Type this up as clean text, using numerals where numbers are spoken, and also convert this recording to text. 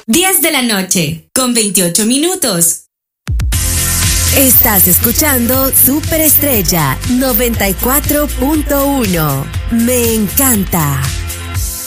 10 de la noche, con 28 minutos. Estás escuchando Superestrella 94.1. Me encanta.